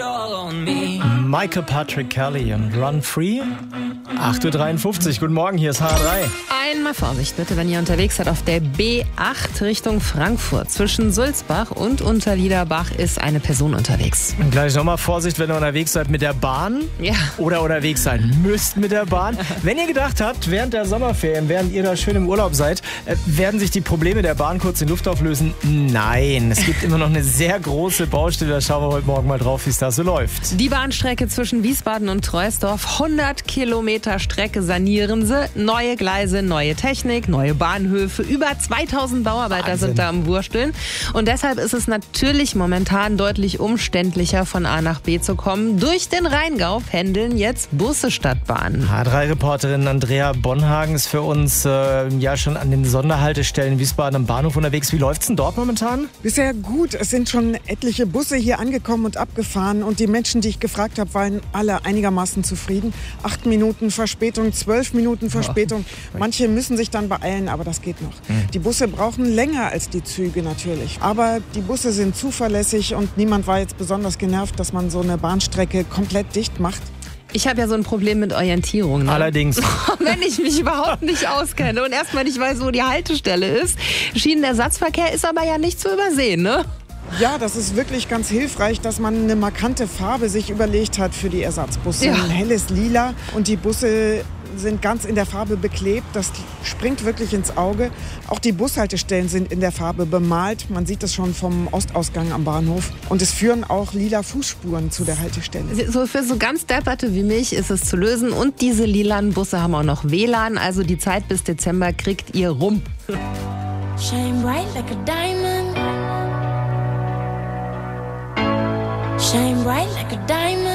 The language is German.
Michael Patrick Kelly und Run Free. 8.53 Uhr, guten Morgen, hier ist H3. Einmal Vorsicht bitte, wenn ihr unterwegs seid auf der B8 Richtung Frankfurt. Zwischen Sulzbach und Unterliederbach ist eine Person unterwegs. Und gleich nochmal Vorsicht, wenn ihr unterwegs seid mit der Bahn. Ja. Oder unterwegs sein müsst mit der Bahn. Wenn ihr gedacht habt, während der Sommerferien, während ihr da schön im Urlaub seid, werden sich die Probleme der Bahn kurz in Luft auflösen. Nein, es gibt immer noch eine sehr große Baustelle. Da schauen wir heute Morgen mal drauf, wie es da so läuft. Die Bahnstrecke zwischen Wiesbaden und Troisdorf, 100 Kilometer Strecke sanieren sie. Neue Gleise, neue Technik, neue Bahnhöfe. Über 2000 Bauarbeiter Wahnsinn. sind da am Wursteln. Und deshalb ist es natürlich momentan deutlich umständlicher, von A nach B zu kommen. Durch den Rheingau pendeln jetzt Busse statt Bahnen. H3-Reporterin Andrea Bonhagen ist für uns ja schon an den Sonderhaltestellen in Wiesbaden am Bahnhof unterwegs. Wie läuft's denn dort momentan? Bisher gut. Es sind schon etliche Busse hier angekommen und abgefahren. Und die Menschen, die ich gefragt habe, waren alle einigermaßen zufrieden. 8 Minuten Verspätung, 12 Minuten Verspätung. Manche müssen sich dann beeilen, aber das geht noch. Die Busse brauchen länger als die Züge natürlich. Aber die Busse sind zuverlässig und niemand war jetzt besonders genervt, dass man so eine Bahnstrecke komplett dicht macht. Ich habe ja so ein Problem mit Orientierung. Ne? Allerdings. Wenn ich mich überhaupt nicht auskenne und erstmal nicht weiß, wo die Haltestelle ist. Schienenersatzverkehr ist aber ja nicht zu übersehen, ne? Ja, das ist wirklich ganz hilfreich, dass man eine markante Farbe sich überlegt hat für die Ersatzbusse. Ja. Ein helles Lila und die Busse sind ganz in der Farbe beklebt. Das springt wirklich ins Auge. Auch die Bushaltestellen sind in der Farbe bemalt. Man sieht das schon vom Ostausgang am Bahnhof. Und es führen auch lila Fußspuren zu der Haltestelle. So für so ganz Depperte wie mich ist es zu lösen. Und diese lilanen Busse haben auch noch WLAN. Also die Zeit bis Dezember kriegt ihr rum. Shine bright like a diamond. Shine bright like a diamond.